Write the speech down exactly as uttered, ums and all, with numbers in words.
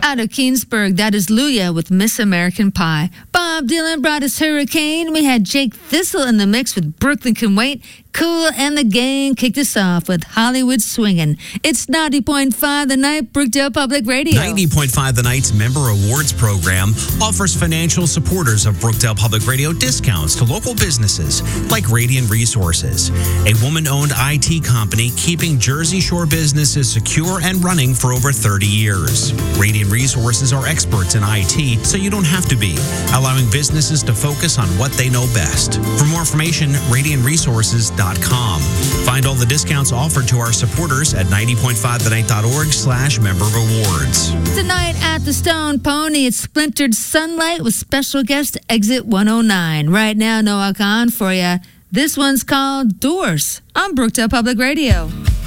Out of Keensburg, that is Luya with Miss American Pie. Bob Dylan brought us Hurricane. We had Jake Thistle in the mix with Brooklyn Can Wait. Cool and the Gang kicked us off with Hollywood Swingin'. It's ninety point five The Night, Brookdale Public Radio. ninety point five The Night's Member Awards program offers financial supporters of Brookdale Public Radio discounts to local businesses like Radiant Resources, a woman-owned I T company keeping Jersey Shore businesses secure and running for over thirty years. Radiant Resources are experts in I T, so you don't have to be, allowing businesses to focus on what they know best. For more information, radiant resources dot com. Find all the discounts offered to our supporters at ninety point five the night dot org slash member rewards. Tonight at the Stone Pony, it's Splintered Sunlight with special guest Exit one oh nine. Right now, Noah Khan for you. This one's called Doors on Brookdale Public Radio.